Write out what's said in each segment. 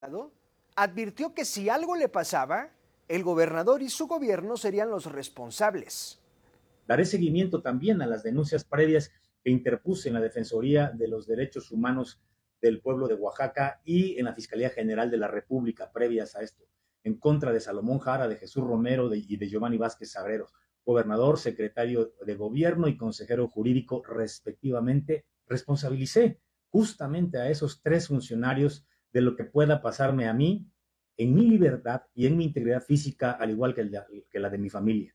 advirtió que si algo le pasaba, el gobernador y su gobierno serían los responsables. Daré seguimiento también a las denuncias previas que interpuse en la Defensoría de los Derechos Humanos del pueblo de Oaxaca y en la Fiscalía General de la República previas a esto, en contra de Salomón Jara, de Jesús Romero y de Giovanni Vázquez Sagreros, gobernador, secretario de gobierno y consejero jurídico respectivamente. Responsabilicé justamente a esos tres funcionarios de lo que pueda pasarme a mí en mi libertad y en mi integridad física, al igual que la de mi familia.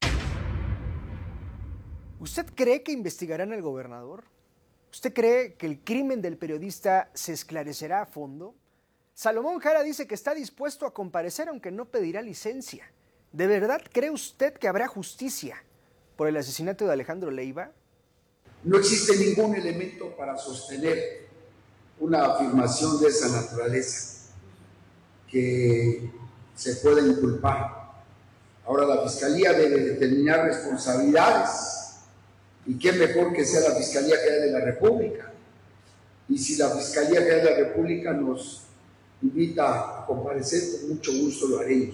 ¿Usted cree que investigarán al gobernador? ¿Usted cree que el crimen del periodista se esclarecerá a fondo? Salomón Jara dice que está dispuesto a comparecer aunque no pedirá licencia. ¿De verdad cree usted que habrá justicia por el asesinato de Alejandro Leiva? No existe ningún elemento para sostener una afirmación de esa naturaleza que se pueda inculpar. Ahora la Fiscalía debe determinar responsabilidades. Y qué mejor que sea la Fiscalía General de la República. Y si la Fiscalía General de la República nos invita a comparecer, con mucho gusto lo haremos.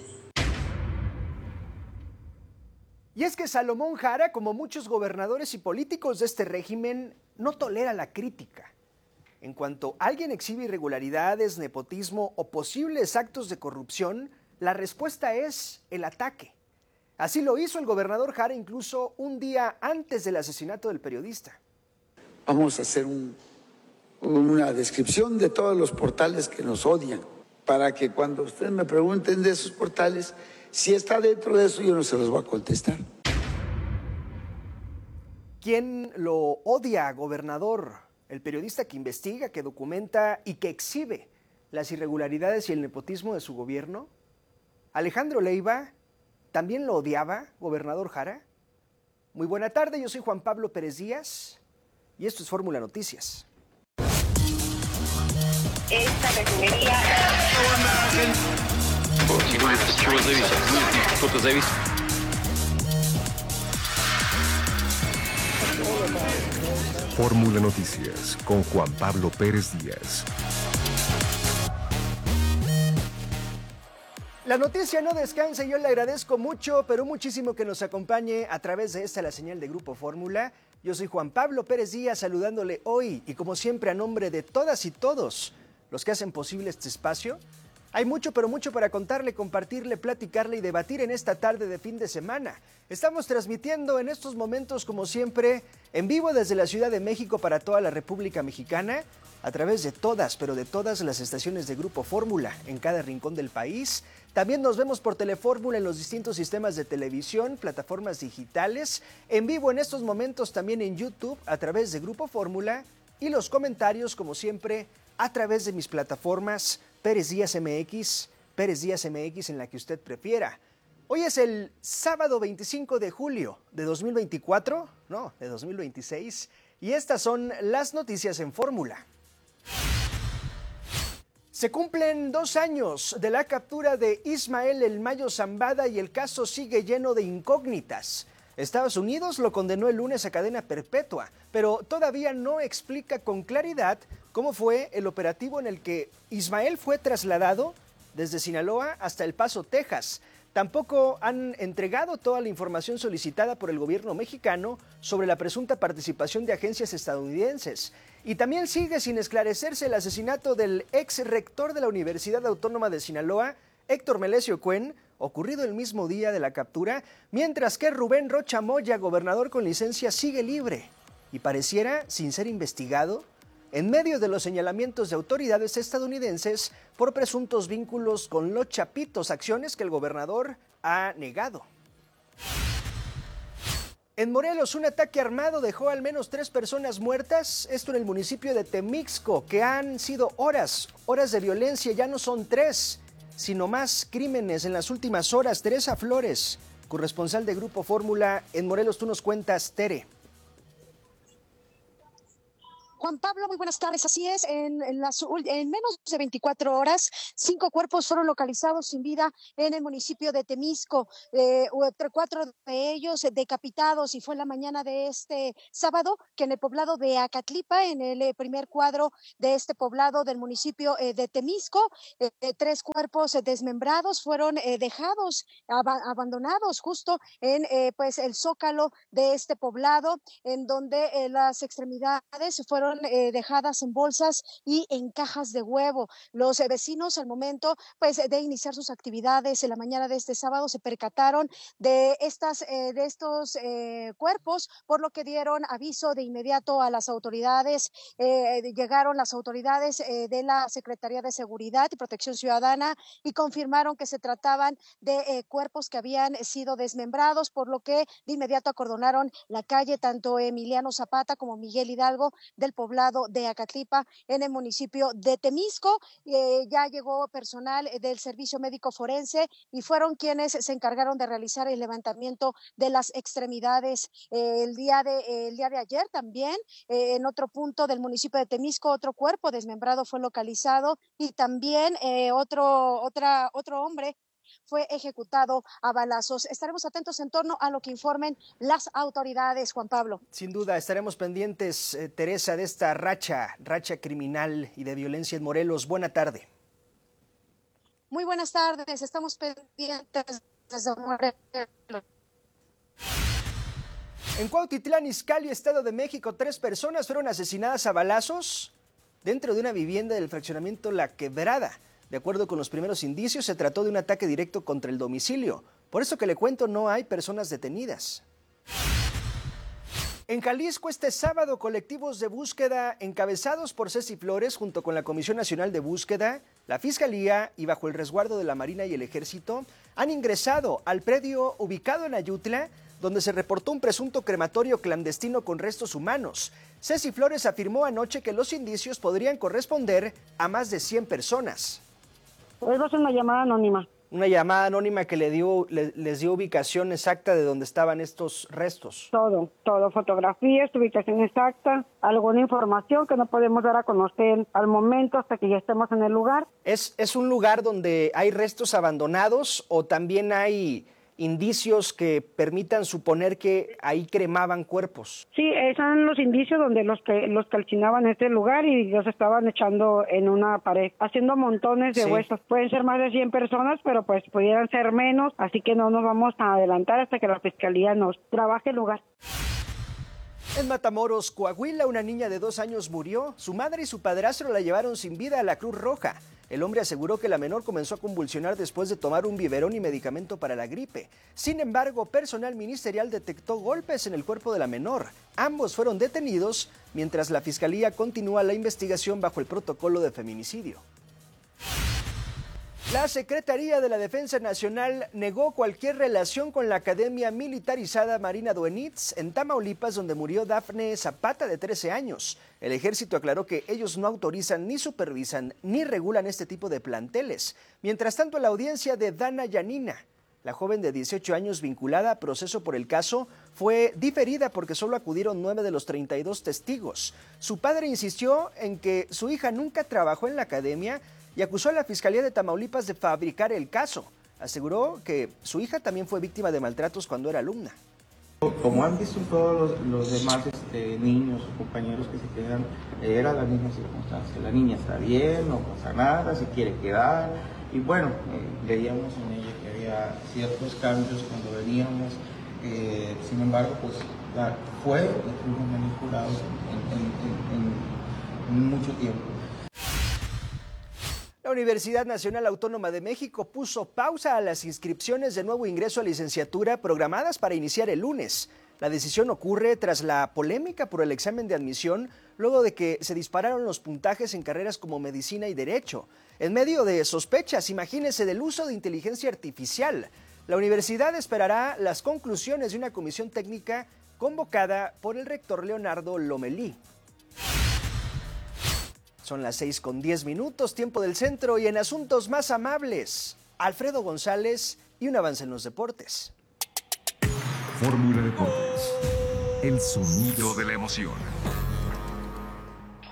Y es que Salomón Jara, como muchos gobernadores y políticos de este régimen, no tolera la crítica. En cuanto alguien exhibe irregularidades, nepotismo o posibles actos de corrupción, la respuesta es el ataque. Así lo hizo el gobernador Jara incluso un día antes del asesinato del periodista. Vamos a hacer una descripción de todos los portales que nos odian, para que cuando ustedes me pregunten de esos portales, si está dentro de eso, yo no se los voy a contestar. ¿Quién lo odia, gobernador? El periodista que investiga, que documenta y que exhibe las irregularidades y el nepotismo de su gobierno. Alejandro Leiva ¿también lo odiaba, gobernador Jara? Muy buena tarde, yo soy Juan Pablo Pérez Díaz y esto es Fórmula Noticias. Esta refinería... Fórmula Noticias con Juan Pablo Pérez Díaz. La noticia no descansa y yo le agradezco mucho, pero muchísimo que nos acompañe a través de esta, la señal de Grupo Fórmula. Yo soy Juan Pablo Pérez Díaz saludándole hoy y como siempre a nombre de todas y todos los que hacen posible este espacio. Hay mucho, pero mucho para contarle, compartirle, platicarle y debatir en esta tarde de fin de semana. Estamos transmitiendo en estos momentos, como siempre, en vivo desde la Ciudad de México para toda la República Mexicana, a través de todas, pero de todas las estaciones de Grupo Fórmula en cada rincón del país. También nos vemos por Telefórmula en los distintos sistemas de televisión, plataformas digitales, en vivo en estos momentos también en YouTube a través de Grupo Fórmula y los comentarios, como siempre, a través de mis plataformas Pérez Díaz MX en la que usted prefiera. Hoy es el sábado 25 de julio de 2024, no, de 2026, y estas son las noticias en Fórmula. Se cumplen 2 años de la captura de Ismael El Mayo Zambada y el caso sigue lleno de incógnitas. Estados Unidos lo condenó el lunes a cadena perpetua, pero todavía no explica con claridad cómo fue el operativo en el que Ismael fue trasladado desde Sinaloa hasta El Paso, Texas. Tampoco han entregado toda la información solicitada por el gobierno mexicano sobre la presunta participación de agencias estadounidenses. Y también sigue sin esclarecerse el asesinato del ex rector de la Universidad Autónoma de Sinaloa, Héctor Melesio Cuen, ocurrido el mismo día de la captura, mientras que Rubén Rocha Moya, gobernador con licencia, sigue libre y pareciera sin ser investigado en medio de los señalamientos de autoridades estadounidenses por presuntos vínculos con los Chapitos, acciones que el gobernador ha negado. En Morelos, un ataque armado dejó al menos 3 personas muertas, esto en el municipio de Temixco, que han sido horas de violencia, ya no son 3, sino más crímenes en las últimas horas. Teresa Flores, corresponsal de Grupo Fórmula en Morelos, tú nos cuentas, Tere. Juan Pablo, muy buenas tardes. Así es, en menos de 24 horas, 5 cuerpos fueron localizados sin vida en el municipio de Temisco. 4 de ellos decapitados, y fue en la mañana de este sábado que en el poblado de Acatlipa, en el primer cuadro de este poblado del municipio de Temisco, 3 cuerpos desmembrados fueron dejados, abandonados justo en pues el zócalo de este poblado, en donde las extremidades fueron dejadas en bolsas y en cajas de huevo. Los vecinos, al momento pues de iniciar sus actividades en la mañana de este sábado, se percataron de estos cuerpos, por lo que dieron aviso de inmediato a las autoridades. Llegaron las autoridades de la Secretaría de Seguridad y Protección Ciudadana y confirmaron que se trataban de cuerpos que habían sido desmembrados, por lo que de inmediato acordonaron la calle, tanto Emiliano Zapata como Miguel Hidalgo, del poblado de Acatlipa, en el municipio de Temisco. Ya llegó personal del Servicio Médico Forense y fueron quienes se encargaron de realizar el levantamiento de las extremidades. El día de ayer también, en otro punto del municipio de Temisco, otro cuerpo desmembrado fue localizado, y también otro hombre fue ejecutado a balazos. Estaremos atentos en torno a lo que informen las autoridades, Juan Pablo. Sin duda, estaremos pendientes, Teresa, de esta racha criminal y de violencia en Morelos. Buena tarde. Muy buenas tardes, estamos pendientes desde Morelos. En Cuautitlán Izcalli, Estado de México, 3 personas fueron asesinadas a balazos dentro de una vivienda del fraccionamiento La Quebrada. De acuerdo con los primeros indicios, se trató de un ataque directo contra el domicilio. Por eso que le cuento, no hay personas detenidas. En Jalisco, este sábado, colectivos de búsqueda encabezados por Ceci Flores, junto con la Comisión Nacional de Búsqueda, la Fiscalía y bajo el resguardo de la Marina y el Ejército, han ingresado al predio ubicado en Ayutla, donde se reportó un presunto crematorio clandestino con restos humanos. Ceci Flores afirmó anoche que los indicios podrían corresponder a más de 100 personas. Pues va a ser una llamada anónima. Una llamada anónima que les dio ubicación exacta de donde estaban estos restos. Todo, fotografías, ubicación exacta, alguna información que no podemos dar a conocer al momento hasta que ya estemos en el lugar. ¿Es un lugar donde hay restos abandonados o también hay indicios que permitan suponer que ahí cremaban cuerpos? Sí, son los indicios donde los calcinaban este lugar y los estaban echando en una pared, haciendo montones de huesos. Pueden ser más de 100 personas, pero pues pudieran ser menos, así que no nos vamos a adelantar hasta que la Fiscalía nos trabaje el lugar. En Matamoros, Coahuila, una niña de 2 años murió. Su madre y su padrastro la llevaron sin vida a la Cruz Roja. El hombre aseguró que la menor comenzó a convulsionar después de tomar un biberón y medicamento para la gripe. Sin embargo, personal ministerial detectó golpes en el cuerpo de la menor. Ambos fueron detenidos, mientras la Fiscalía continúa la investigación bajo el protocolo de feminicidio. La Secretaría de la Defensa Nacional negó cualquier relación con la Academia Militarizada Marina Duenitz en Tamaulipas, donde murió Dafne Zapata, de 13 años. El ejército aclaró que ellos no autorizan, ni supervisan, ni regulan este tipo de planteles. Mientras tanto, la audiencia de Dana Yanina, la joven de 18 años vinculada a proceso por el caso, fue diferida porque solo acudieron 9 de los 32 testigos. Su padre insistió en que su hija nunca trabajó en la academia y acusó a la Fiscalía de Tamaulipas de fabricar el caso. Aseguró que su hija también fue víctima de maltratos cuando era alumna. Como han visto todos los demás niños o compañeros que se quedan, era la misma circunstancia. La niña está bien, no pasa nada, se quiere quedar. Y bueno, veíamos en ella que había ciertos cambios cuando veníamos. Sin embargo, pues fue y fuimos manipulados en mucho tiempo. La Universidad Nacional Autónoma de México puso pausa a las inscripciones de nuevo ingreso a licenciatura programadas para iniciar el lunes. La decisión ocurre tras la polémica por el examen de admisión, luego de que se dispararon los puntajes en carreras como medicina y derecho. En medio de sospechas, imagínense, del uso de inteligencia artificial, la universidad esperará las conclusiones de una comisión técnica convocada por el rector Leonardo Lomelí. Son las 6:10, tiempo del centro, y en asuntos más amables, Alfredo González y un avance en los deportes. Fórmula Deportes, el sonido de la emoción.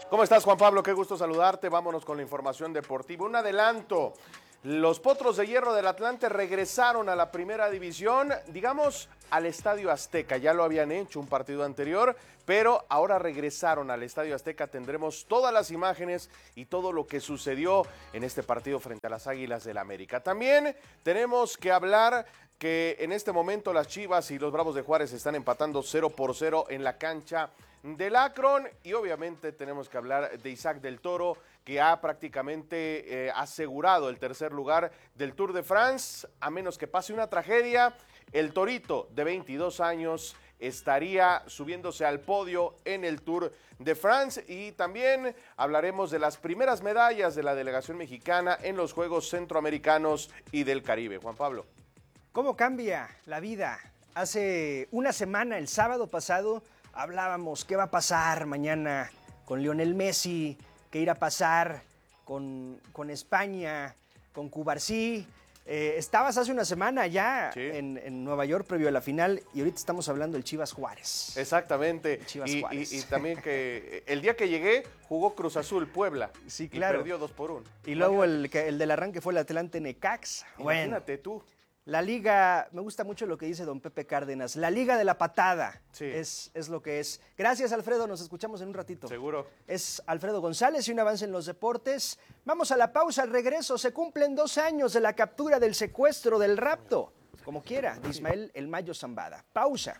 ¿Cómo estás, Juan Pablo? Qué gusto saludarte. Vámonos con la información deportiva. Un adelanto. Los Potros de Hierro del Atlante regresaron a la primera división, digamos, al Estadio Azteca. Ya lo habían hecho un partido anterior, pero ahora regresaron al Estadio Azteca. Tendremos todas las imágenes y todo lo que sucedió en este partido frente a las Águilas del América. También tenemos que hablar que en este momento las Chivas y los Bravos de Juárez están empatando 0-0 en la cancha del Akron, y obviamente tenemos que hablar de Isaac del Toro, que ha prácticamente asegurado el tercer lugar del Tour de France. A menos que pase una tragedia, el Torito de 22 años estaría subiéndose al podio en el Tour de France. Y también hablaremos de las primeras medallas de la delegación mexicana en los Juegos Centroamericanos y del Caribe. Juan Pablo. ¿Cómo cambia la vida? Hace una semana, el sábado pasado, hablábamos qué va a pasar mañana con Lionel Messi, qué irá a pasar con España, con Cubarsí. Estabas hace una semana ya en Nueva York previo a la final, y ahorita estamos hablando del Chivas Juárez. Exactamente. Chivas Juárez. Y también que el día que llegué jugó Cruz Azul Puebla. Sí, claro. Y perdió 2-1. Y luego el del arranque fue el Atlante Necaxa. Imagínate tú. La liga, me gusta mucho lo que dice don Pepe Cárdenas, la liga de la patada, sí. es lo que es. Gracias, Alfredo, nos escuchamos en un ratito. Seguro. Es Alfredo González y un avance en los deportes. Vamos a la pausa, al regreso se cumplen 2 años de la captura, del secuestro, del rapto, como quiera, de Ismael El Mayo Zambada. Pausa.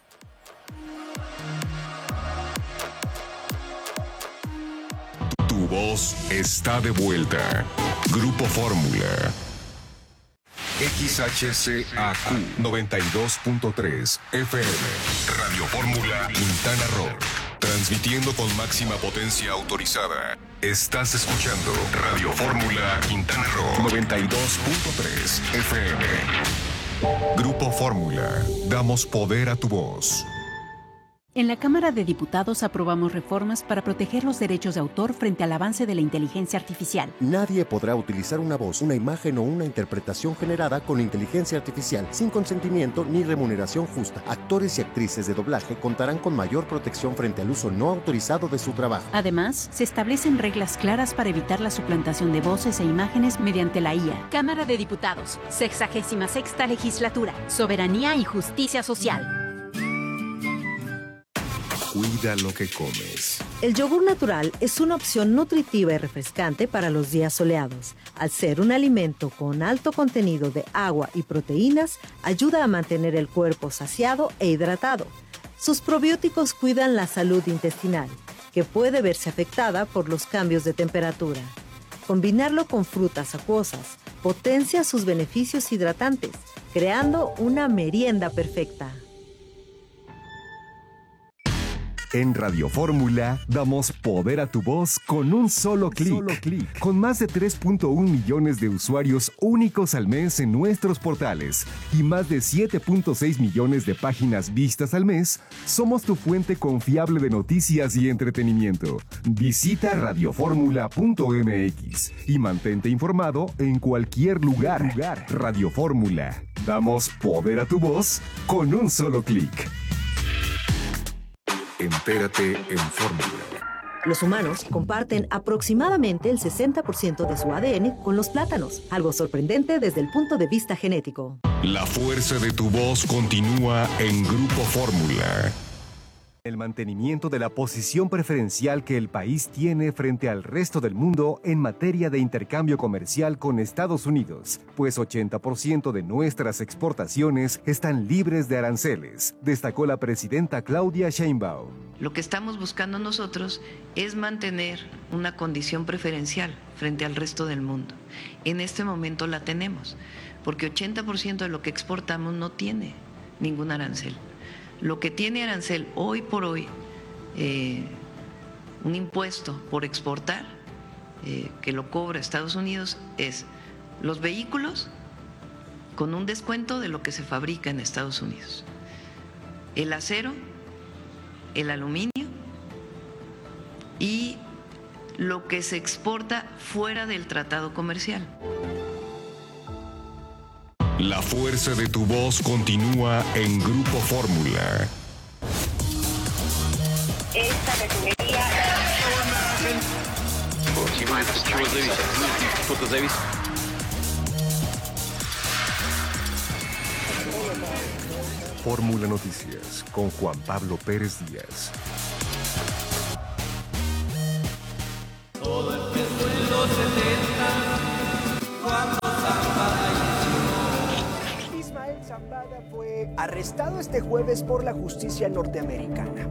Tu voz está de vuelta. Grupo Fórmula. XHCAQ 92.3 FM. Radio Fórmula Quintana Roo. Transmitiendo con máxima potencia autorizada. Estás escuchando Radio Fórmula Quintana Roo 92.3 FM. Grupo Fórmula. Damos poder a tu voz. En la Cámara de Diputados aprobamos reformas para proteger los derechos de autor frente al avance de la inteligencia artificial. Nadie podrá utilizar una voz, una imagen o una interpretación generada con inteligencia artificial sin consentimiento ni remuneración justa. Actores y actrices de doblaje contarán con mayor protección frente al uso no autorizado de su trabajo. Además, se establecen reglas claras para evitar la suplantación de voces e imágenes mediante la IA. Cámara de Diputados, 66ª Legislatura, Soberanía y Justicia Social. Cuida lo que comes. El yogur natural es una opción nutritiva y refrescante para los días soleados. Al ser un alimento con alto contenido de agua y proteínas, ayuda a mantener el cuerpo saciado e hidratado. Sus probióticos cuidan la salud intestinal, que puede verse afectada por los cambios de temperatura. Combinarlo con frutas acuosas potencia sus beneficios hidratantes, creando una merienda perfecta. En Radio Fórmula damos poder a tu voz con un solo clic. Con más de 3.1 millones de usuarios únicos al mes en nuestros portales y más de 7.6 millones de páginas vistas al mes, somos tu fuente confiable de noticias y entretenimiento. Visita radioformula.mx y mantente informado en cualquier lugar. Radio Fórmula. Damos poder a tu voz con un solo clic. Entérate en Fórmula. Los humanos comparten aproximadamente el 60% de su ADN con los plátanos, algo sorprendente desde el punto de vista genético. La fuerza de tu voz continúa en Grupo Fórmula. El mantenimiento de la posición preferencial que el país tiene frente al resto del mundo en materia de intercambio comercial con Estados Unidos, pues 80% de nuestras exportaciones están libres de aranceles, destacó la presidenta Claudia Sheinbaum. Lo que estamos buscando nosotros es mantener una condición preferencial frente al resto del mundo. En este momento la tenemos, porque 80% de lo que exportamos no tiene ningún arancel. Lo que tiene arancel hoy por hoy, un impuesto por exportar, que lo cobra Estados Unidos, es los vehículos con un descuento de lo que se fabrica en Estados Unidos, el acero, el aluminio y lo que se exporta fuera del tratado comercial. La fuerza de tu voz continúa en Grupo Fórmula. Esta refinería Fórmula Noticias con Juan Pablo Pérez Díaz. Todo empezó en los 70, cuando Zambada inició. Ismael Zambada fue arrestado este jueves por la justicia norteamericana.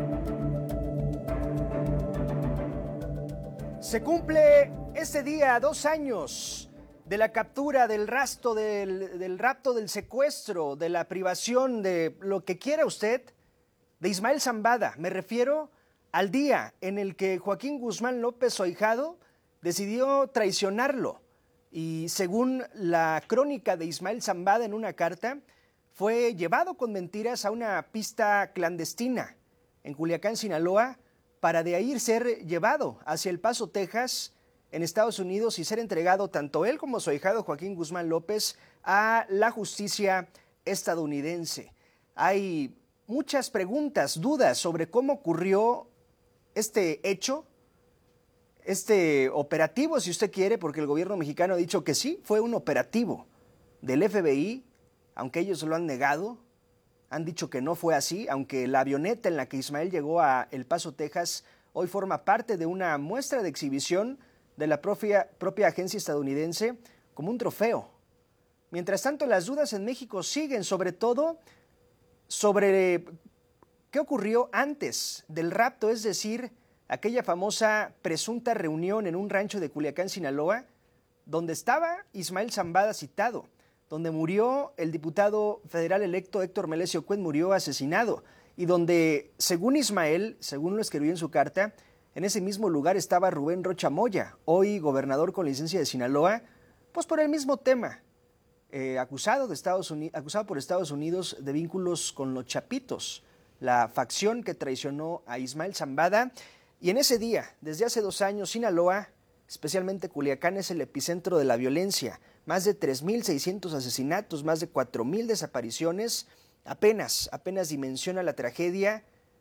Se cumple este día 2 años de la captura, del rapto, del secuestro, de la privación, de lo que quiera usted, de Ismael Zambada. Me refiero al día en el que Joaquín Guzmán López, su ahijado, decidió traicionarlo. Y según la crónica de Ismael Zambada en una carta, fue llevado con mentiras a una pista clandestina en Culiacán, Sinaloa, para de ahí ser llevado hacia El Paso, Texas, en Estados Unidos, y ser entregado tanto él como su ahijado Joaquín Guzmán López a la justicia estadounidense. Hay muchas preguntas, dudas sobre cómo ocurrió este hecho, este operativo, si usted quiere, porque el gobierno mexicano ha dicho que sí, fue un operativo del FBI, aunque ellos lo han negado, han dicho que no fue así, aunque la avioneta en la que Ismael llegó a El Paso, Texas, hoy forma parte de una muestra de exhibición de la propia agencia estadounidense como un trofeo. Mientras tanto, las dudas en México siguen, sobre todo sobre qué ocurrió antes del rapto, es decir, aquella famosa presunta reunión en un rancho de Culiacán, Sinaloa, donde estaba Ismael Zambada citado, donde murió el diputado federal electo Héctor Melesio Cuen, murió asesinado, y donde, según Ismael, según lo escribió en su carta, en ese mismo lugar estaba Rubén Rocha Moya, hoy gobernador con licencia de Sinaloa, pues por el mismo tema, acusado por Estados Unidos de vínculos con los Chapitos, la facción que traicionó a Ismael Zambada. Y en ese día, desde hace 2 años, Sinaloa, especialmente Culiacán, es el epicentro de la violencia. Más de 3.600 asesinatos, más de 4.000 desapariciones. Apenas dimensiona la tragedia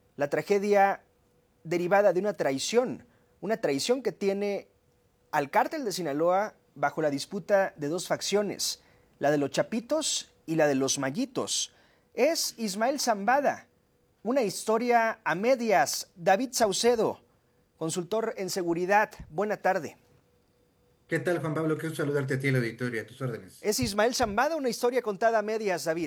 derivada de una traición que tiene al cártel de Sinaloa bajo la disputa de 2 facciones, la de los Chapitos y la de los Mayitos. Es Ismael Zambada, una historia a medias. David Saucedo, consultor en seguridad, buena tarde. ¿Qué tal, Juan Pablo? Quiero saludarte a ti, el auditorio, a tus órdenes. ¿Es Ismael Zambada una historia contada a medias, David?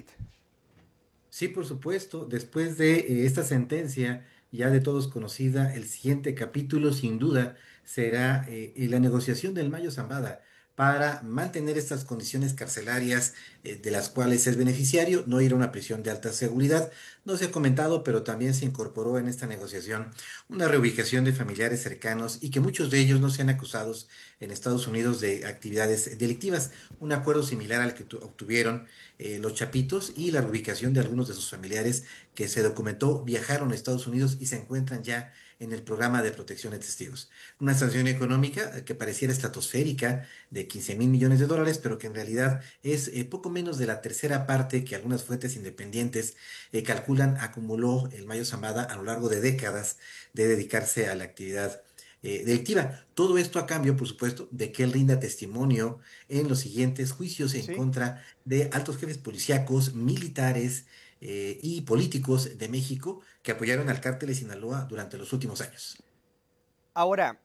Sí, por supuesto. Después de esta sentencia, ya de todos conocida, el siguiente capítulo, sin duda, será la negociación del Mayo Zambada para mantener estas condiciones carcelarias de las cuales es beneficiario, no ir a una prisión de alta seguridad. No se ha comentado, pero también se incorporó en esta negociación una reubicación de familiares cercanos y que muchos de ellos no sean acusados en Estados Unidos de actividades delictivas. Un acuerdo similar al que obtuvieron los Chapitos, y la reubicación de algunos de sus familiares que se documentó viajaron a Estados Unidos y se encuentran ya en el programa de protección de testigos. Una sanción económica que pareciera estratosférica de $15,000 millones, pero que en realidad es poco menos de la tercera parte que algunas fuentes independientes calculan acumuló el Mayo Zambada a lo largo de décadas de dedicarse a la actividad delictiva. Todo esto a cambio, por supuesto, de que él rinda testimonio en los siguientes juicios en contra de altos jefes policíacos, militares y políticos de México que apoyaron al cártel de Sinaloa durante los últimos años. Ahora,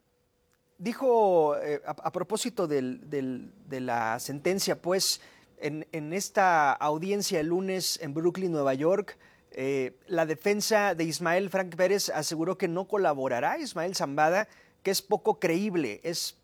dijo a propósito de la sentencia, pues, en esta audiencia el lunes en Brooklyn, Nueva York, la defensa de Ismael Frank Pérez aseguró que no colaborará Ismael Zambada, que es poco creíble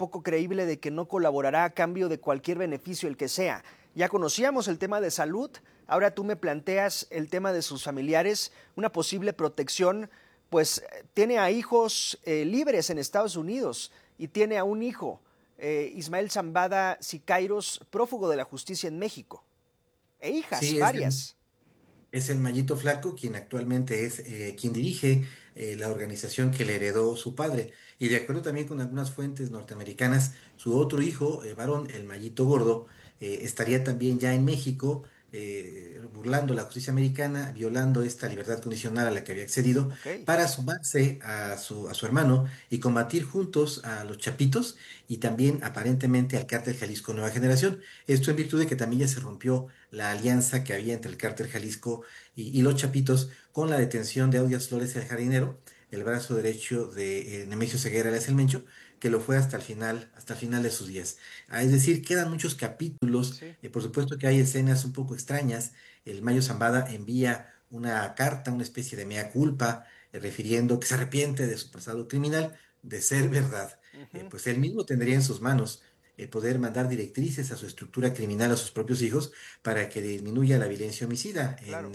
de que no colaborará a cambio de cualquier beneficio, el que sea. Ya conocíamos el tema de salud, ahora tú me planteas el tema de sus familiares, una posible protección, pues tiene a hijos libres en Estados Unidos y tiene a un hijo, Ismael Zambada Siqueiros, prófugo de la justicia en México, e hijas, sí, varias. Es el Mayito Flaco quien actualmente es quien dirige la organización que le heredó su padre. Y de acuerdo también con algunas fuentes norteamericanas, su otro hijo, varón, el Mayito Gordo, estaría también ya en México burlando la justicia americana, violando esta libertad condicional a la que había accedido, para sumarse a su hermano y combatir juntos a los Chapitos y también aparentemente al cártel Jalisco Nueva Generación. Esto en virtud de que también ya se rompió la alianza que había entre el cártel Jalisco y los Chapitos con la detención de Audias Flores el Jardinero, el brazo derecho de Nemesio Ceguera alias El Mencho, que lo fue hasta el final de sus días. Es decir, quedan muchos capítulos, por supuesto que hay escenas un poco extrañas. El Mayo Zambada envía una carta, una especie de mea culpa, refiriendo que se arrepiente de su pasado criminal, de ser verdad. Pues él mismo tendría en sus manos el poder mandar directrices a su estructura criminal, a sus propios hijos, para que disminuya la violencia homicida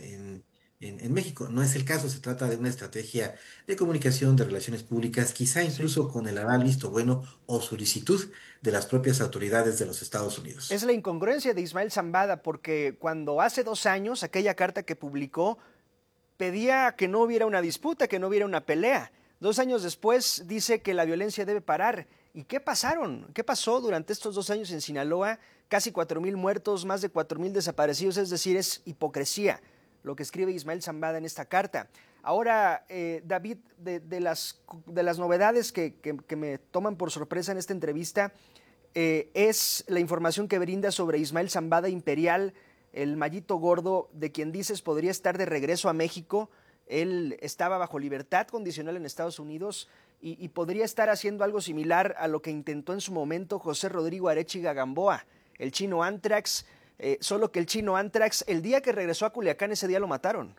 en México. No es el caso, se trata de una estrategia de comunicación, de relaciones públicas, quizá incluso con el aval visto bueno o solicitud de las propias autoridades de los Estados Unidos. Es la incongruencia de Ismael Zambada, porque cuando hace 2 años, aquella carta que publicó pedía que no hubiera una disputa, que no hubiera una pelea. 2 años después dice que la violencia debe parar. ¿Y qué pasaron? ¿Qué pasó durante estos 2 años en Sinaloa? Casi 4,000 muertos, más de 4,000 desaparecidos, es decir, es hipocresía lo que escribe Ismael Zambada en esta carta. Ahora, David, de las novedades que me toman por sorpresa en esta entrevista, es la información que brinda sobre Ismael Zambada Imperial, el Mayito Gordo, de quien dices podría estar de regreso a México. Él estaba bajo libertad condicional en Estados Unidos y podría estar haciendo algo similar a lo que intentó en su momento José Rodrigo Arechiga Gamboa, el chino Antrax, solo que el chino Antrax, el día que regresó a Culiacán, ese día lo mataron.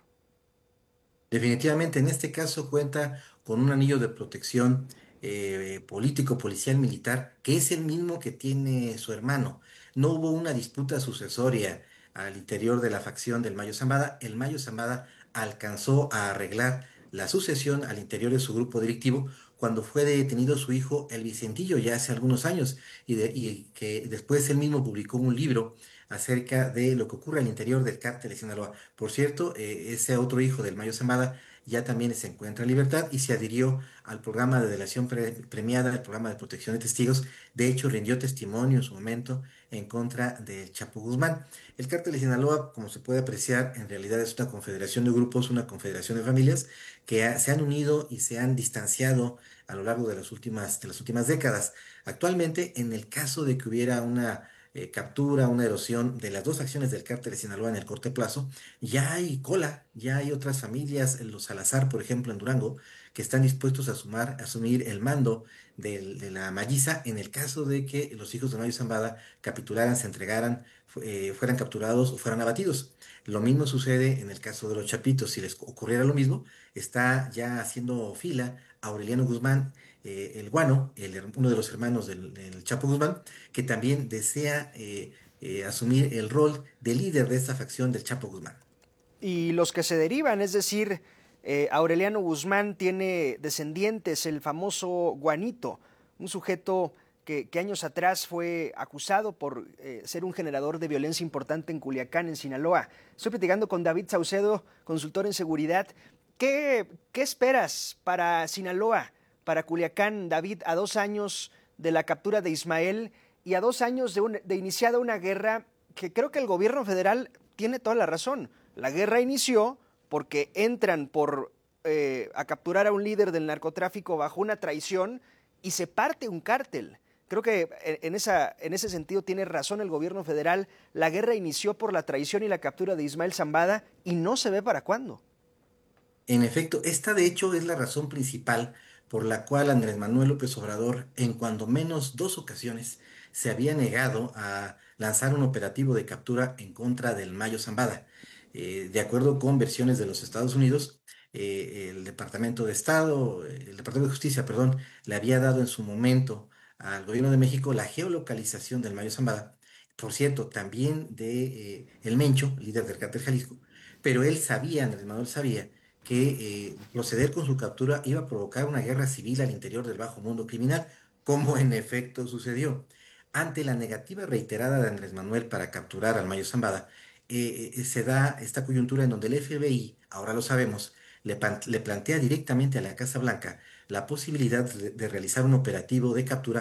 Definitivamente, en este caso cuenta con un anillo de protección político, policial, militar, que es el mismo que tiene su hermano. No hubo una disputa sucesoria al interior de la facción del Mayo Zambada. El Mayo Zambada alcanzó a arreglar la sucesión al interior de su grupo directivo cuando fue detenido su hijo el Vicentillo ya hace algunos años y que después él mismo publicó un libro acerca de lo que ocurre al interior del cártel de Sinaloa. Por cierto, ese otro hijo del Mayo Zambada ya también se encuentra en libertad y se adhirió al programa de delación premiada, el programa de protección de testigos. De hecho, rindió testimonio en su momento en contra del Chapo Guzmán. El cártel de Sinaloa, como se puede apreciar, en realidad es una confederación de grupos, una confederación de familias que se han unido y se han distanciado a lo largo de las últimas décadas. Actualmente, en el caso de que hubiera una captura, una erosión de las 2 acciones del cártel de Sinaloa en el corto plazo, ya hay cola, ya hay otras familias, los Salazar, por ejemplo, en Durango, que están dispuestos a asumir el mando de la Malliza en el caso de que los hijos de Mayo Zambada capitularan, se entregaran, fueran capturados o fueran abatidos. Lo mismo sucede en el caso de los Chapitos. Si les ocurriera lo mismo, está ya haciendo fila Aureliano Guzmán, el Guano, uno de los hermanos del Chapo Guzmán, que también desea asumir el rol de líder de esta facción del Chapo Guzmán. Y los que se derivan, es decir, Aureliano Guzmán tiene descendientes, el famoso Guanito, un sujeto que años atrás fue acusado por ser un generador de violencia importante en Culiacán, en Sinaloa. Estoy platicando con David Saucedo, consultor en seguridad. ¿Qué esperas para Sinaloa, para Culiacán, David, a 2 años de la captura de Ismael y a 2 años de iniciada una guerra que creo que el gobierno federal tiene toda la razón? La guerra inició porque entran a capturar a un líder del narcotráfico bajo una traición y se parte un cártel. Creo que en ese sentido tiene razón el gobierno federal. La guerra inició por la traición y la captura de Ismael Zambada y no se ve para cuándo. En efecto, esta de hecho es la razón principal por la cual Andrés Manuel López Obrador, en cuando menos 2 ocasiones, se había negado a lanzar un operativo de captura en contra del Mayo Zambada. De acuerdo con versiones de los Estados Unidos, el Departamento de Justicia, le había dado en su momento al gobierno de México la geolocalización del Mayo Zambada, por cierto, también de El Mencho, líder del cártel Jalisco, pero Andrés Manuel sabía que proceder con su captura iba a provocar una guerra civil al interior del bajo mundo criminal, como en efecto sucedió. Ante la negativa reiterada de Andrés Manuel para capturar al Mayo Zambada, se da esta coyuntura en donde el FBI, ahora lo sabemos, le plantea directamente a la Casa Blanca la posibilidad de realizar un operativo de captura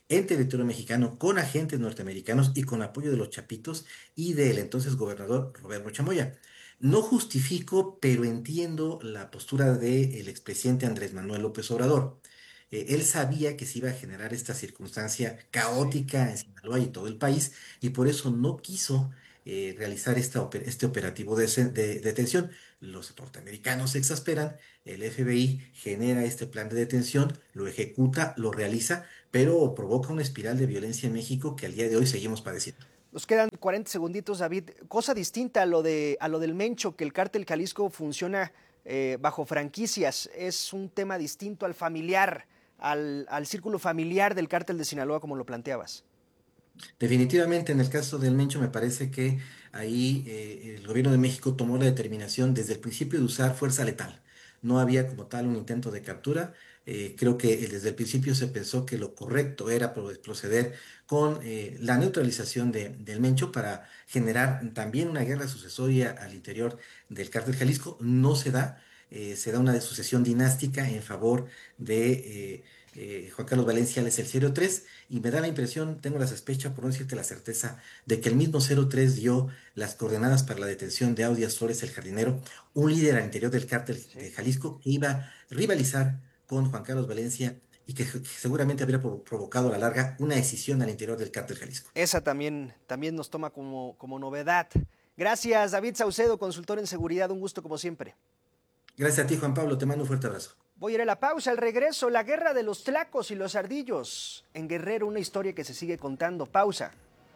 en territorio mexicano con agentes norteamericanos y con apoyo de los chapitos y del entonces gobernador Roberto Chamoya. No justifico, pero entiendo la postura del expresidente Andrés Manuel López Obrador. Él sabía que se iba a generar esta circunstancia caótica en Sinaloa y todo el país, y por eso no quiso realizar este operativo de detención. Los norteamericanos se exasperan, el FBI genera este plan de detención, lo ejecuta, lo realiza, pero provoca una espiral de violencia en México que al día de hoy seguimos padeciendo. Nos quedan 40 segunditos, David. Cosa distinta a lo del Mencho, que el Cártel Jalisco funciona bajo franquicias. Es un tema distinto al familiar, al círculo familiar del Cártel de Sinaloa, como lo planteabas. Definitivamente, en el caso del Mencho, me parece que ahí el gobierno de México tomó la determinación desde el principio de usar fuerza letal. No había como tal un intento de captura. Creo que desde el principio se pensó que lo correcto era proceder con la neutralización del Mencho para generar también una guerra sucesoria al interior del Cártel Jalisco. No se da, se da una sucesión dinástica en favor de Juan Carlos Valencia, es el 03, y me da la impresión, tengo la sospecha, por no decirte la certeza, de que el mismo 03 dio las coordenadas para la detención de Audias Flores, el jardinero, un líder al interior del Cártel de Jalisco que iba a rivalizar con Juan Carlos Valencia y que seguramente habría provocado a la larga una escisión al interior del Cártel Jalisco. Esa también nos toma como novedad. Gracias, David Saucedo, consultor en seguridad, un gusto como siempre. Gracias a ti, Juan Pablo, te mando un fuerte abrazo. Voy a ir a la pausa, al regreso, la guerra de los tlacos y los ardillos. En Guerrero, una historia que se sigue contando. Pausa.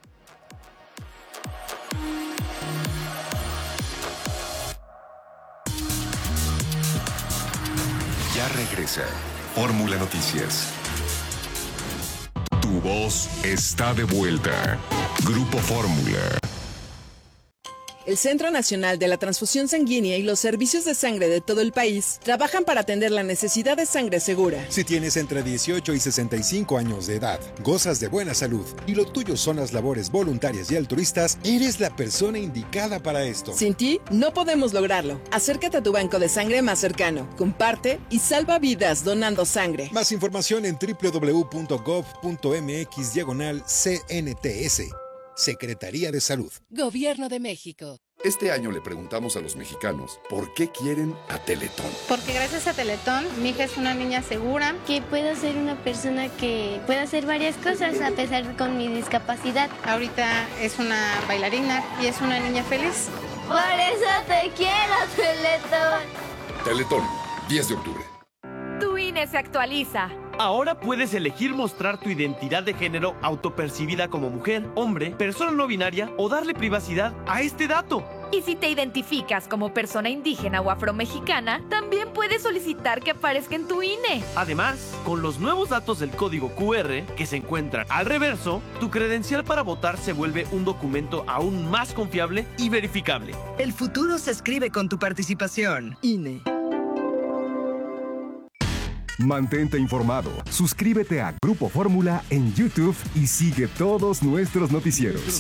Ya regresa Fórmula Noticias. Tu voz está de vuelta. Grupo Fórmula. El Centro Nacional de la Transfusión Sanguínea y los servicios de sangre de todo el país trabajan para atender la necesidad de sangre segura. Si tienes entre 18 y 65 años de edad, gozas de buena salud y lo tuyo son las labores voluntarias y altruistas, eres la persona indicada para esto. Sin ti, no podemos lograrlo. Acércate a tu banco de sangre más cercano, comparte y salva vidas donando sangre. Más información en www.gov.mx/CNTS. Secretaría de Salud. Gobierno de México. Este año le preguntamos a los mexicanos por qué quieren a Teletón. Porque gracias a Teletón, mi hija es una niña segura. Que puedo ser una persona que pueda hacer varias cosas a pesar de con mi discapacidad. Ahorita es una bailarina y es una niña feliz. Por eso te quiero, Teletón. Teletón, 10 de octubre. Tu INE se actualiza. Ahora puedes elegir mostrar tu identidad de género autopercibida como mujer, hombre, persona no binaria o darle privacidad a este dato. Y si te identificas como persona indígena o afromexicana, también puedes solicitar que aparezca en tu INE. Además, con los nuevos datos del código QR que se encuentran al reverso, tu credencial para votar se vuelve un documento aún más confiable y verificable. El futuro se escribe con tu participación. INE. Mantente informado, suscríbete a Grupo Fórmula en YouTube y sigue todos nuestros noticieros.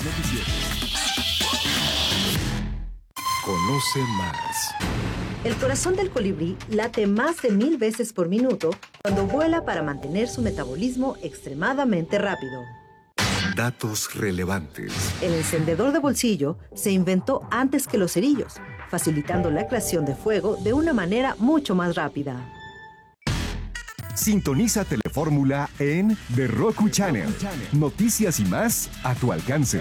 Conoce más. El corazón del colibrí late más de 1000 veces por minuto cuando vuela para mantener su metabolismo extremadamente rápido. Datos relevantes. El encendedor de bolsillo se inventó antes que los cerillos, facilitando la creación de fuego de una manera mucho más rápida. Sintoniza Telefórmula en The Roku Channel. Noticias y más a tu alcance.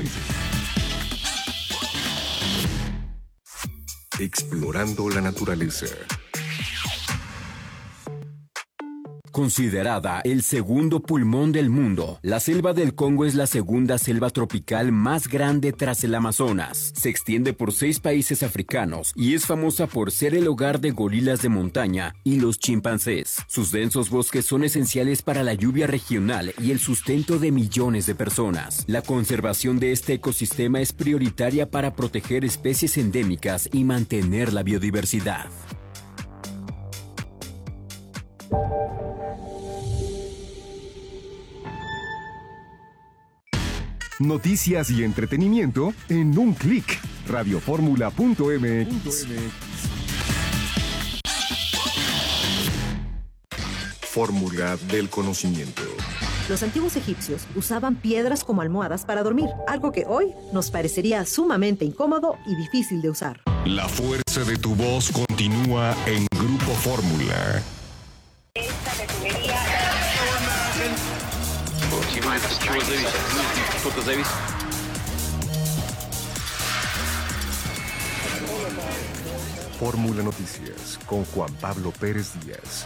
Explorando la naturaleza. Considerada el segundo pulmón del mundo, la selva del Congo es la segunda selva tropical más grande tras el Amazonas. Se extiende por 6 países africanos y es famosa por ser el hogar de gorilas de montaña y los chimpancés. Sus densos bosques son esenciales para la lluvia regional y el sustento de millones de personas. La conservación de este ecosistema es prioritaria para proteger especies endémicas y mantener la biodiversidad. Noticias y entretenimiento en un clic. Radioformula.mx. Fórmula del conocimiento. Los antiguos egipcios usaban piedras como almohadas para dormir, algo que hoy nos parecería sumamente incómodo y difícil de usar. La fuerza de tu voz continúa en Grupo Fórmula. Fórmula Noticias con Juan Pablo Pérez Díaz.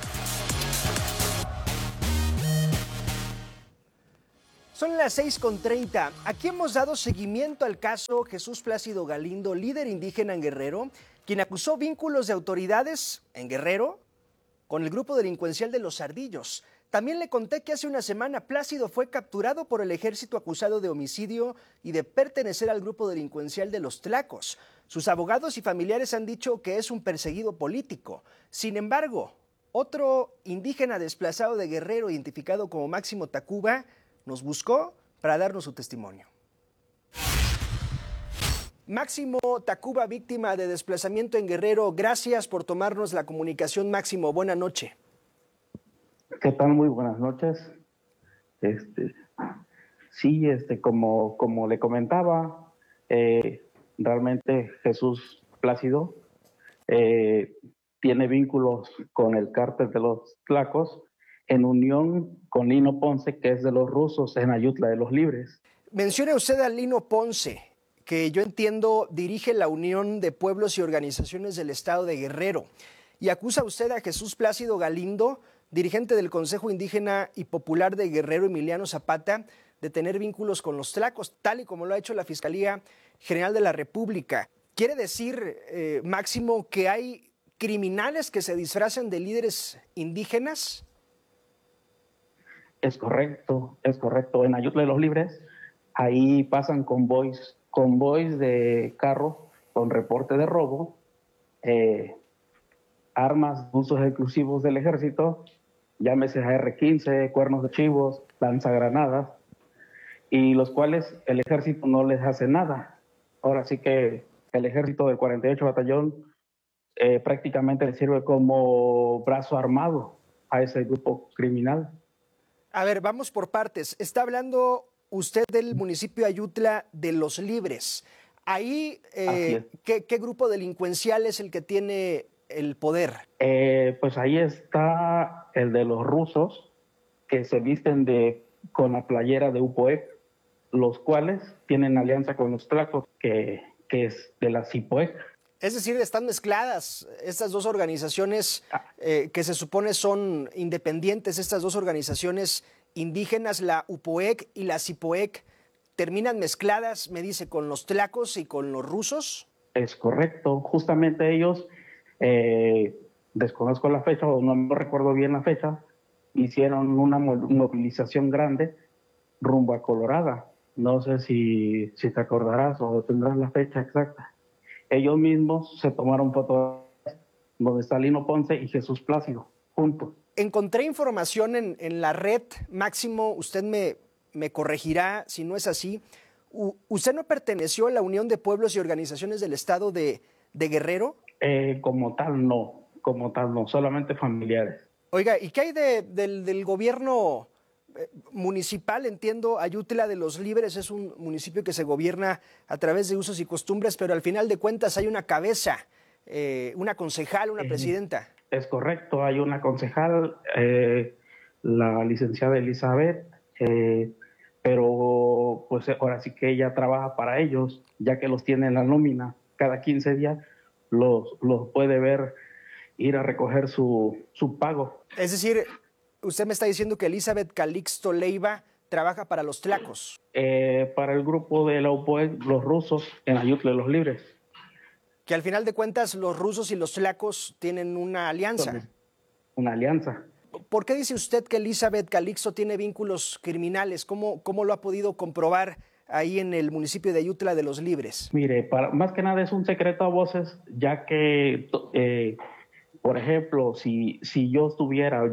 Son las 6:30. Aquí hemos dado seguimiento al caso Jesús Plácido Galindo, líder indígena en Guerrero, quien acusó vínculos de autoridades en Guerrero con el grupo delincuencial de Los Ardillos. También le conté que hace una semana Plácido fue capturado por el ejército acusado de homicidio y de pertenecer al grupo delincuencial de Los Tlacos. Sus abogados y familiares han dicho que es un perseguido político. Sin embargo, otro indígena desplazado de Guerrero, identificado como Máximo Tacuba, nos buscó para darnos su testimonio. Máximo Tacuba, víctima de desplazamiento en Guerrero, gracias por tomarnos la comunicación, Máximo. Buena noche. ¿Qué tal? Muy buenas noches. Sí, como le comentaba, realmente Jesús Plácido tiene vínculos con el cártel de los Tlacos, en unión con Lino Ponce, que es de los rusos en Ayutla de los Libres. Menciona usted a Lino Ponce, que yo entiendo dirige la Unión de Pueblos y Organizaciones del Estado de Guerrero, y acusa usted a Jesús Plácido Galindo, dirigente del Consejo Indígena y Popular de Guerrero, Emiliano Zapata, de tener vínculos con los Tlacos, tal y como lo ha hecho la Fiscalía General de la República. ¿Quiere decir, Máximo, que hay criminales que se disfrazan de líderes indígenas? Es correcto. En Ayutla de los Libres, ahí pasan convoys de carro con reporte de robo, armas, usos exclusivos del ejército, llámese AR-15, cuernos de chivos, lanzagranadas, y los cuales el ejército no les hace nada. Ahora sí que el ejército del 48 Batallón prácticamente le sirve como brazo armado a ese grupo criminal. A ver, vamos por partes. Está hablando usted del municipio de Ayutla de los Libres. Ahí, ¿qué grupo delincuencial es el que tiene el poder? Pues ahí está el de los rusos, que se visten con la playera de UPOEC, los cuales tienen alianza con los Tlacos, que es de la CIPOEC. Es decir, están mezcladas estas dos organizaciones que se supone son independientes, estas dos organizaciones indígenas, la UPOEC y la CIPOEC, ¿terminan mezcladas, me dice, con los Tlacos y con los rusos? Es correcto, justamente ellos, desconozco la fecha o no recuerdo bien la fecha, hicieron una movilización grande rumbo a Colorada. No sé si te acordarás o tendrás la fecha exacta. Ellos mismos se tomaron fotos donde está Lino Ponce y Jesús Plácido, juntos. Encontré información en la red, Máximo, usted me corregirá si no es así. ¿Usted no perteneció a la Unión de Pueblos y Organizaciones del Estado de Guerrero? Como tal no, solamente familiares. Oiga, ¿y qué hay del gobierno municipal? Entiendo, Ayutla de los Libres es un municipio que se gobierna a través de usos y costumbres, pero al final de cuentas hay una cabeza, una concejal, una presidenta. Es correcto, hay una concejal, la licenciada Elizabeth, pero pues ahora sí que ella trabaja para ellos, ya que los tiene en la nómina. Cada 15 días los puede ver ir a recoger su pago. Es decir, usted me está diciendo que Elizabeth Calixto Leiva trabaja para los Tlacos. Para el grupo de la UPOEC, los rusos en Ayutla de los Libres. Que al final de cuentas los rusos y los Tlacos tienen una alianza. Una alianza. ¿Por qué dice usted que Elizabeth Calixto tiene vínculos criminales? ¿Cómo lo ha podido comprobar ahí en el municipio de Ayutla de los Libres? Mire, más que nada es un secreto a voces, ya que, por ejemplo, si yo estuviera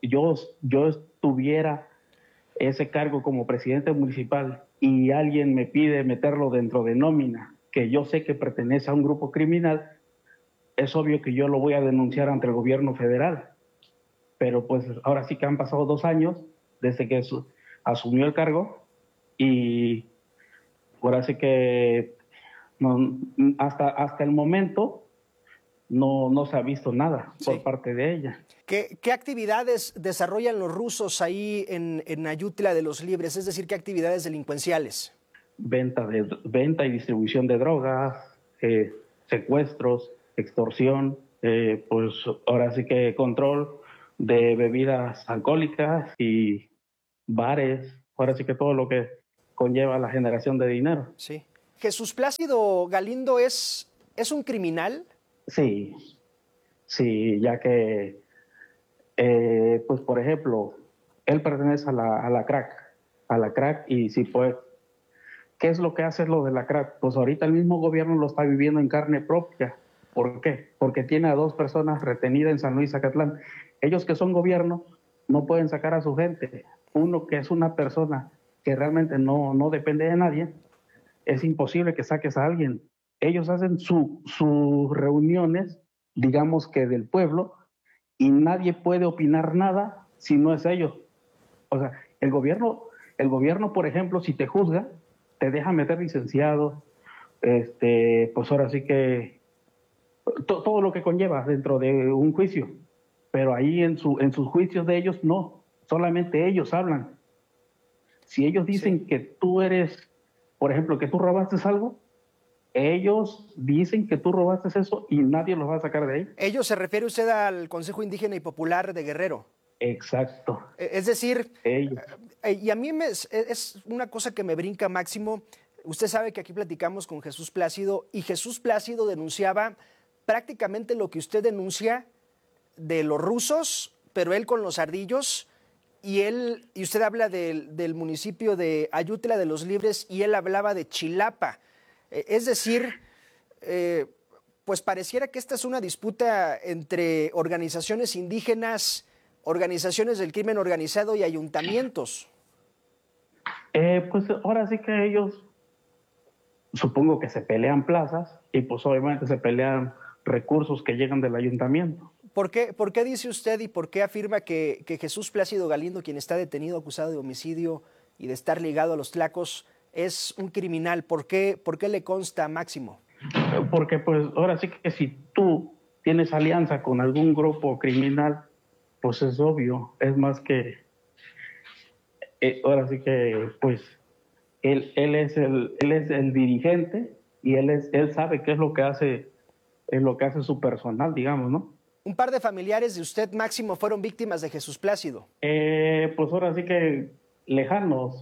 ese cargo como presidente municipal y alguien me pide meterlo dentro de nómina, que yo sé que pertenece a un grupo criminal, es obvio que yo lo voy a denunciar ante el gobierno federal. pero pues ahora sí que han pasado 2 años desde que asumió el cargo y ahora sí que no, hasta el momento no se ha visto nada por parte de ella. ¿Qué actividades desarrollan los rusos ahí en Ayutla de los Libres? Es decir, ¿qué actividades delincuenciales? Venta y distribución de drogas, secuestros, extorsión, pues ahora sí que control de bebidas alcohólicas y bares, ahora sí que todo lo que conlleva la generación de dinero. Sí. ¿Jesús Plácido Galindo es un criminal? Sí, ya que, pues por ejemplo, él pertenece a la crack y si pues, ¿qué es lo que hace lo de la crack? Pues ahorita el mismo gobierno lo está viviendo en carne propia. ¿Por qué? Porque tiene a 2 personas retenidas en San Luis Zacatlán. Ellos que son gobierno no pueden sacar a su gente. Uno que es una persona que realmente no depende de nadie, es imposible que saques a alguien. Ellos hacen sus reuniones, digamos que del pueblo, y nadie puede opinar nada si no es ellos. O sea, el gobierno, por ejemplo, si te juzga, te deja meter licenciado, pues ahora sí que todo lo que conlleva dentro de un juicio. Pero ahí en sus juicios de ellos no, solamente ellos hablan. Si ellos dicen que tú eres, por ejemplo, que tú robaste algo, ellos dicen que tú robaste eso y nadie los va a sacar de ahí. ¿Ellos se refiere usted al Consejo Indígena y Popular de Guerrero? Exacto. Es decir, ellos. Y a mí es una cosa que me brinca, Máximo. Usted sabe que aquí platicamos con Jesús Plácido y Jesús Plácido denunciaba prácticamente lo que usted denuncia de los rusos, pero él con los ardillos, y usted habla del municipio de Ayutla de los Libres y él hablaba de Chilapa. Es decir, pues pareciera que esta es una disputa entre organizaciones indígenas, organizaciones del crimen organizado y ayuntamientos. Pues ahora sí que ellos, supongo que se pelean plazas y pues obviamente se pelean recursos que llegan del ayuntamiento. ¿Por qué dice usted y por qué afirma que Jesús Plácido Galindo, quien está detenido acusado de homicidio y de estar ligado a los tlacos, es un criminal? ¿Por qué le consta, Máximo? Porque pues ahora sí que si tú tienes alianza con algún grupo criminal, pues es obvio, es más que ahora sí que pues él es el dirigente y él sabe qué es lo que hace su personal, digamos, ¿no? Un par de familiares de usted, Máximo, fueron víctimas de Jesús Plácido. Pues ahora sí que lejanos,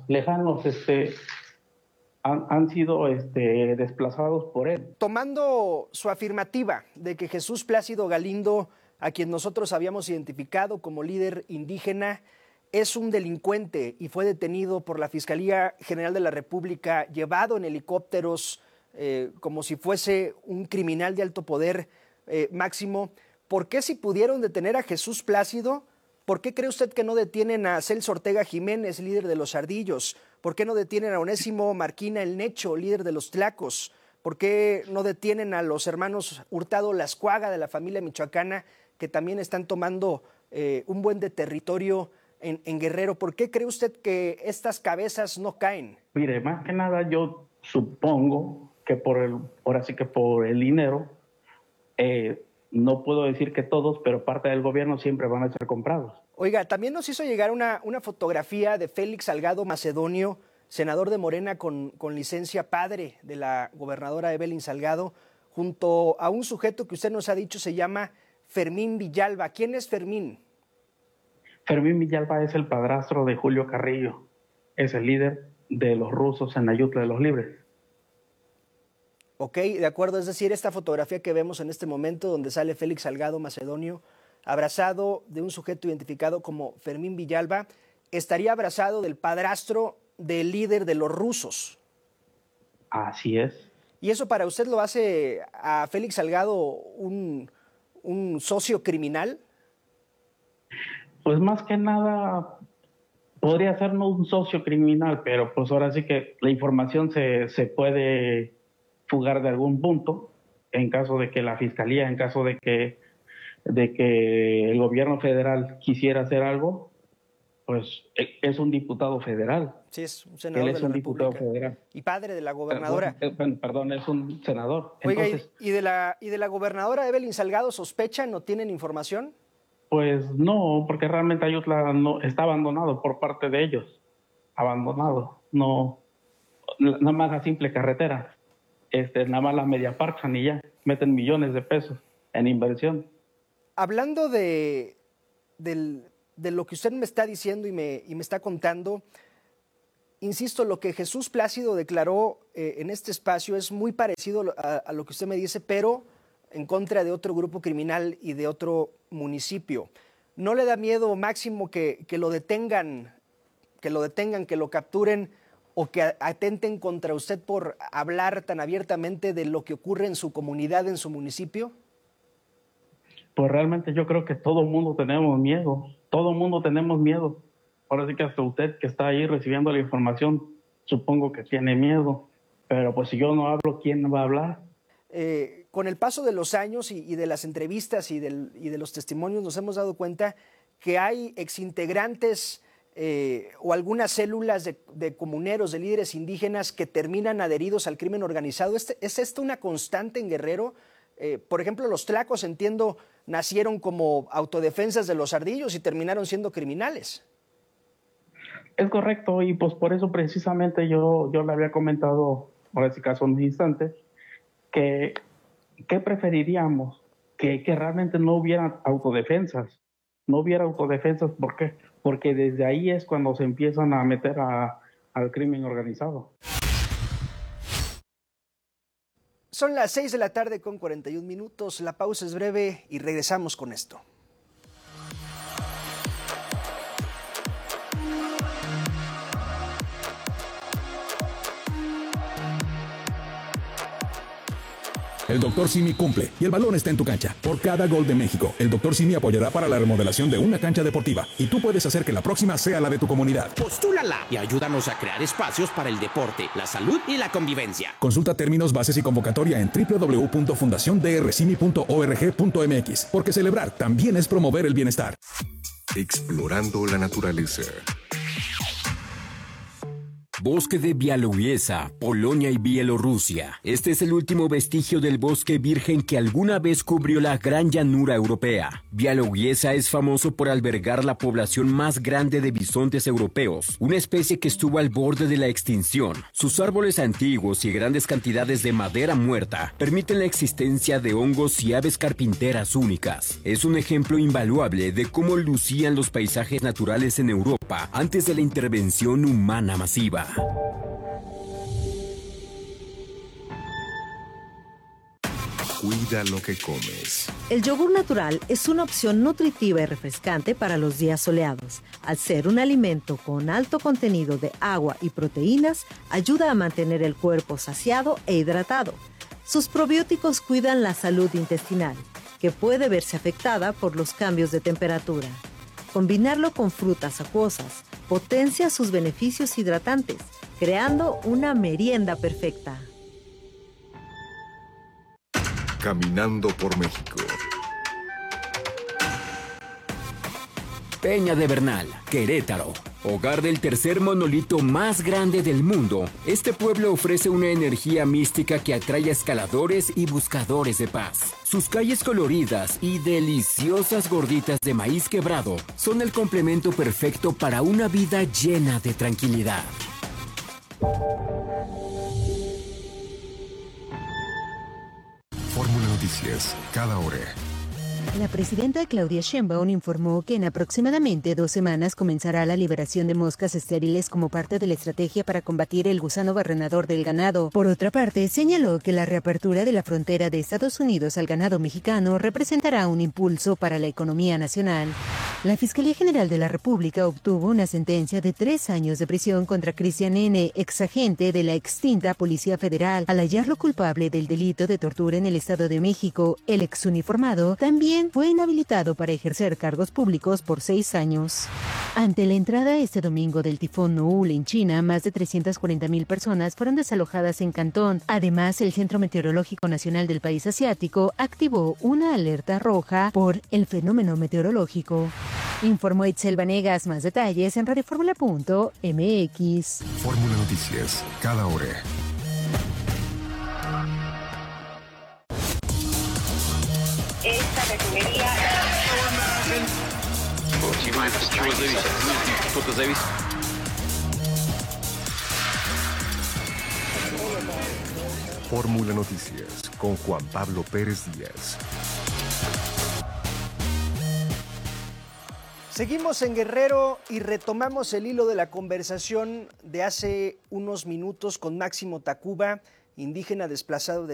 han sido desplazados por él. Tomando su afirmativa de que Jesús Plácido Galindo, a quien nosotros habíamos identificado como líder indígena, es un delincuente y fue detenido por la Fiscalía General de la República, llevado en helicópteros como si fuese un criminal de alto poder, Máximo, ¿por qué si pudieron detener a Jesús Plácido, por qué cree usted que no detienen a Celso Ortega Jiménez, líder de los Ardillos? ¿Por qué no detienen a Onésimo Marquina el Necho, líder de los Tlacos? ¿Por qué no detienen a los hermanos Hurtado Lascuaga de la familia michoacana, que también están tomando un buen de territorio en Guerrero? ¿Por qué cree usted que estas cabezas no caen? Mire, más que nada yo supongo que por el dinero, no puedo decir que todos, pero parte del gobierno siempre van a ser comprados. Oiga, también nos hizo llegar una fotografía de Félix Salgado Macedonio, senador de Morena con licencia, padre de la gobernadora Evelyn Salgado, junto a un sujeto que usted nos ha dicho se llama Fermín Villalba. ¿Quién es Fermín? Fermín Villalba es el padrastro de Julio Carrillo, es el líder de los rusos en Ayutla de los Libres. Ok, de acuerdo, es decir, esta fotografía que vemos en este momento donde sale Félix Salgado Macedonio abrazado de un sujeto identificado como Fermín Villalba, estaría abrazado del padrastro del líder de los rusos. Así es. ¿Y eso para usted lo hace a Félix Salgado un socio criminal? Pues más que nada podría ser no un socio criminal, pero pues ahora sí que la información se puede fugar de algún punto en caso de que la fiscalía, en caso de que de que el gobierno federal quisiera hacer algo, pues es un diputado federal. Sí, es un senador. Él es un diputado federal. Y padre de la gobernadora. Perdón, es un senador. Oiga, entonces, ¿y de la gobernadora Evelyn Salgado sospechan, no tienen información? Pues no, porque realmente Ayutla no, está abandonado por parte de ellos. Abandonado. No, nada más la simple carretera. Nada más la media parchan y ya. Meten millones de pesos en inversión. Hablando de lo que usted me está diciendo y me está contando, insisto, lo que Jesús Plácido declaró en este espacio es muy parecido a lo que usted me dice, pero en contra de otro grupo criminal y de otro municipio. ¿No le da miedo, Máximo, que lo detengan, que lo capturen o que atenten contra usted por hablar tan abiertamente de lo que ocurre en su comunidad, en su municipio? Pues realmente yo creo que todo el mundo tenemos miedo. Todo el mundo tenemos miedo. Ahora sí que hasta usted que está ahí recibiendo la información, supongo que tiene miedo. Pero pues si yo no hablo, ¿quién va a hablar? Con el paso de los años y de las entrevistas y de los testimonios nos hemos dado cuenta que hay exintegrantes o algunas células de comuneros, de líderes indígenas que terminan adheridos al crimen organizado. ¿Es esto una constante en Guerrero? Por ejemplo, los tlacos, entiendo, nacieron como autodefensas de los ardillos y terminaron siendo criminales. Es correcto, y pues por eso precisamente yo le había comentado, por ese caso en un instante, que preferiríamos que realmente no hubiera autodefensas. No hubiera autodefensas, ¿por qué? Porque desde ahí es cuando se empiezan a meter al crimen organizado. Son las 6 de la tarde con 41 minutos, la pausa es breve y regresamos con esto. El Dr. Simi cumple y el balón está en tu cancha. Por cada gol de México, el Dr. Simi apoyará para la remodelación de una cancha deportiva y tú puedes hacer que la próxima sea la de tu comunidad. Postúlala y ayúdanos a crear espacios para el deporte, la salud y la convivencia. Consulta términos, bases y convocatoria en www.fundaciondrcimi.org.mx, porque celebrar también es promover el bienestar. Explorando la naturaleza. Bosque de Białowieża, Polonia y Bielorrusia. Este es el último vestigio del bosque virgen que alguna vez cubrió la gran llanura europea. Białowieża es famoso por albergar la población más grande de bisontes europeos, una especie que estuvo al borde de la extinción. Sus árboles antiguos y grandes cantidades de madera muerta permiten la existencia de hongos y aves carpinteras únicas. Es un ejemplo invaluable de cómo lucían los paisajes naturales en Europa antes de la intervención humana masiva. Cuida lo que comes. El yogur natural es una opción nutritiva y refrescante para los días soleados. Al ser un alimento con alto contenido de agua y proteínas, ayuda a mantener el cuerpo saciado e hidratado. Sus probióticos cuidan la salud intestinal, que puede verse afectada por los cambios de temperatura. Combinarlo con frutas acuosas potencia sus beneficios hidratantes, creando una merienda perfecta. Caminando por México. Peña de Bernal, Querétaro. Hogar del tercer monolito más grande del mundo, este pueblo ofrece una energía mística que atrae a escaladores y buscadores de paz. Sus calles coloridas y deliciosas gorditas de maíz quebrado son el complemento perfecto para una vida llena de tranquilidad. Fórmula Noticias, cada hora. La presidenta Claudia Sheinbaum informó que en aproximadamente 2 semanas comenzará la liberación de moscas estériles como parte de la estrategia para combatir el gusano barrenador del ganado. Por otra parte, señaló que la reapertura de la frontera de Estados Unidos al ganado mexicano representará un impulso para la economía nacional. La Fiscalía General de la República obtuvo una sentencia de 3 años de prisión contra Cristian N., exagente de la extinta Policía Federal, al hallarlo culpable del delito de tortura en el Estado de México. El exuniformado también quien fue inhabilitado para ejercer cargos públicos por 6 años. Ante la entrada este domingo del tifón Noul en China, más de 340,000 personas fueron desalojadas en Cantón. Además, el Centro Meteorológico Nacional del país asiático activó una alerta roja por el fenómeno meteorológico. Informó Itzel Vanegas. Más detalles en radioformula.mx. Fórmula Noticias, cada hora. Esta refinería. Fórmula Noticias con Juan Pablo Pérez Díaz. Seguimos en Guerrero y retomamos el hilo de la conversación de hace unos minutos con Máximo Tacuba, indígena desplazado de